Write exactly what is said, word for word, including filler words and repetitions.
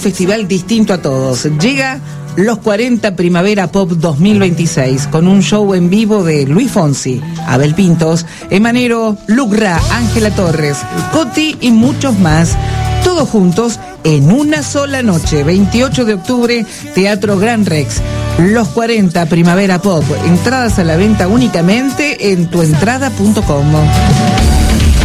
festival distinto a todos. Llega Los cuarenta Primavera Pop dos mil veintiséis, con un show en vivo de Luis Fonsi, Abel Pintos, Emanero, Lucra, Ángela Torres, Coti y muchos más. Todos juntos en una sola noche. veintiocho de octubre, Teatro Gran Rex. Los cuarenta Primavera Pop. Entradas a la venta únicamente en tuentrada punto com.